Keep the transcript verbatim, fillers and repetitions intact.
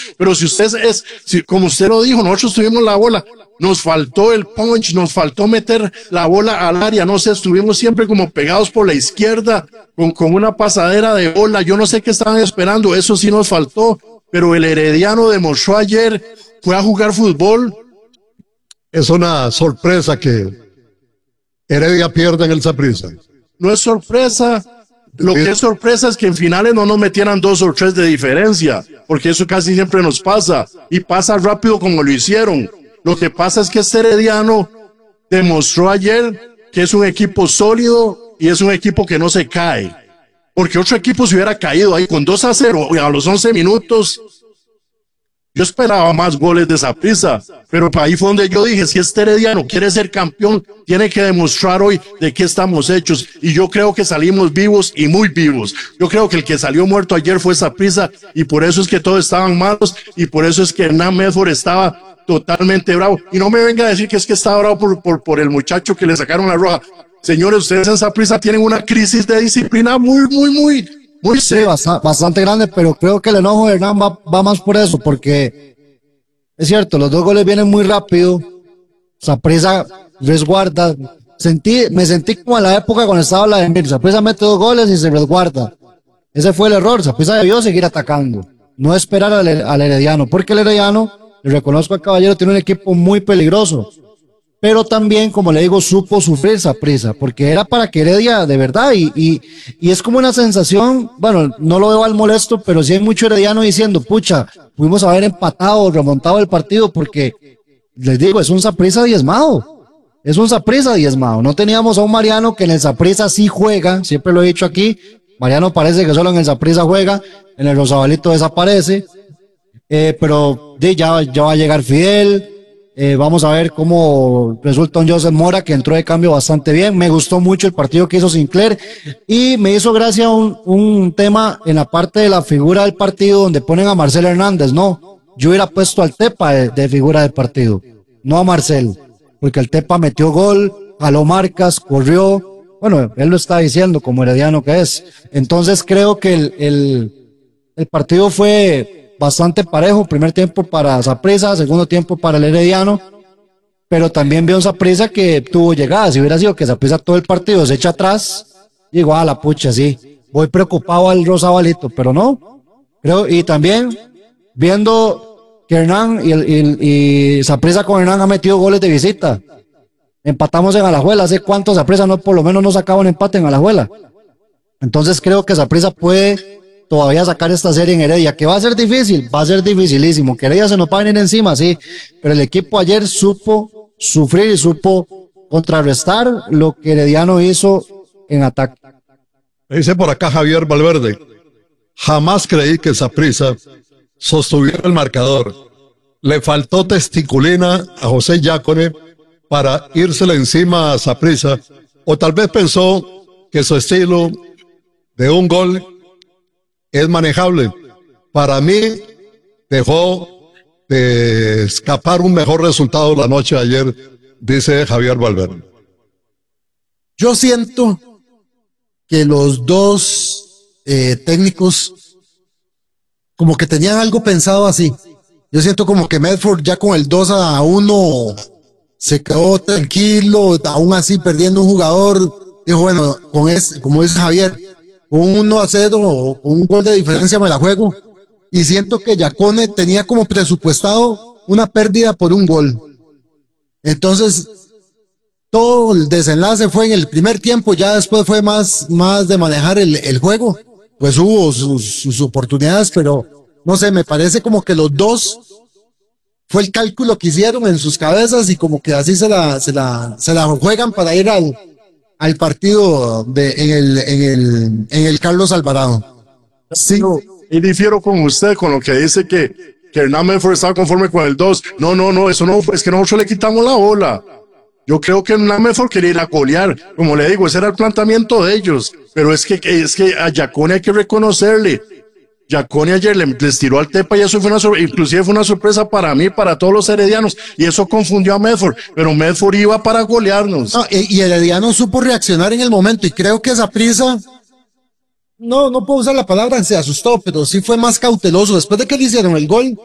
Pero si usted es, si, como usted lo dijo, nosotros tuvimos la bola, nos faltó el punch, nos faltó meter la bola al área, no sé, estuvimos siempre como pegados por la izquierda, con, con una pasadera de bola, yo no sé qué estaban esperando, eso sí nos faltó, pero el Herediano demostró ayer, fue a jugar fútbol. Es una sorpresa que Heredia pierda en el Saprissa. No es sorpresa. Lo que es sorpresa es que en finales no nos metieran dos o tres de diferencia, porque eso casi siempre nos pasa, y pasa rápido como lo hicieron. Lo que pasa es que este Herediano demostró ayer que es un equipo sólido y es un equipo que no se cae, porque otro equipo se hubiera caído ahí con dos a cero a los once minutos. Yo esperaba más goles de Saprissa, pero ahí fue donde yo dije, si este Herediano quiere ser campeón, tiene que demostrar hoy de qué estamos hechos, y yo creo que salimos vivos y muy vivos. Yo creo que el que salió muerto ayer fue Saprissa, y por eso es que todos estaban malos, y por eso es que Hernán Medford estaba totalmente bravo. Y no me venga a decir que es que estaba bravo por, por, por el muchacho que le sacaron la roja. Señores, ustedes en Saprissa tienen una crisis de disciplina muy, muy, muy... Muy sí, bastante, bastante grande, pero creo que el enojo de Hernán va, va más por eso, porque es cierto, los dos goles vienen muy rápido, Saprissa resguarda, sentí, me sentí como en la época cuando estaba la de Mir, Saprissa mete dos goles y se resguarda, ese fue el error, Saprissa debió seguir atacando, no esperar al, al Herediano, porque el Herediano, le reconozco al caballero, tiene un equipo muy peligroso, pero también, como le digo, supo sufrir Saprissa, porque era para que Heredia, de verdad, y, y, y es como una sensación, bueno, no lo veo al molesto, pero sí hay mucho herediano diciendo, pucha, pudimos haber empatado, remontado el partido, porque, les digo, es un Saprissa diezmado, es un Saprissa diezmado, no teníamos a un Mariano que en el Saprissa sí juega, siempre lo he dicho aquí, Mariano parece que solo en el Saprissa juega, en el Rosabalito desaparece, eh, pero de, ya, ya va a llegar Fidel. Eh, vamos a ver cómo resulta un Joseph Mora que entró de cambio bastante bien. Me gustó mucho el partido que hizo Sinclair y me hizo gracia un, un tema en la parte de la figura del partido donde ponen a Marcel Hernández. No, yo hubiera puesto al Tepa de, de figura del partido, no a Marcel, porque el Tepa metió gol, jaló marcas, corrió. Bueno, él lo está diciendo como herediano que es. Entonces creo que el, el, el partido fue bastante parejo, primer tiempo para Saprissa, segundo tiempo para el Herediano, pero también veo un Saprissa que tuvo llegadas. Si hubiera sido que Saprissa todo el partido se echa atrás, llegó a la pucha, sí, voy preocupado al Rosabalito, pero no, creo, y también viendo que Hernán y, el, y, y Saprissa con Hernán ha metido goles de visita, empatamos en Alajuela, hace cuánto Saprissa no, por lo menos no sacaba un empate en Alajuela, entonces creo que Saprissa puede todavía sacar esta serie en Heredia, que va a ser difícil, va a ser dificilísimo, que Heredia se nos va a venir encima, sí, pero el equipo ayer supo sufrir y supo contrarrestar lo que Herediano hizo en ataque. Dice por acá Javier Valverde, jamás creí que Saprissa sostuviera el marcador, le faltó testiculina a José Yácone para írsele encima a Saprissa, o tal vez pensó que su estilo de un gol es manejable. Para mí dejó de escapar un mejor resultado la noche de ayer, dice Javier Valverde. Yo siento que los dos eh, técnicos como que tenían algo pensado así. Yo siento como que Medford ya con el dos a uno se quedó tranquilo, aún así perdiendo un jugador, dijo bueno, con ese, como dice Javier, un uno a cero o un gol de diferencia me la juego, y siento que Yacone tenía como presupuestado una pérdida por un gol. Entonces todo el desenlace fue en el primer tiempo, ya después fue más, más de manejar el, el juego, pues hubo sus, sus oportunidades, pero no sé, me parece como que los dos fue el cálculo que hicieron en sus cabezas y como que así se la, se la, se la juegan para ir al al partido de, en, el, en, el, en el Carlos Alvarado. Sí, y difiero con usted con lo que dice que, que Hernán Medford estaba conforme con el dos. No, no, no, eso no, es que nosotros le quitamos la bola. Yo creo que Hernán Medford quería ir a golear, como le digo, ese era el planteamiento de ellos, pero es que, es que a Yacone hay que reconocerle. Yacone ayer le, les tiró al Tepa y eso fue una, inclusive fue una sorpresa para mí, para todos los heredianos, y eso confundió a Medford, pero Medford iba para golearnos. No, y, y el Herediano supo reaccionar en el momento, y creo que Saprissa, no, no puedo usar la palabra, se asustó, pero sí fue más cauteloso, después de que le hicieron el gol,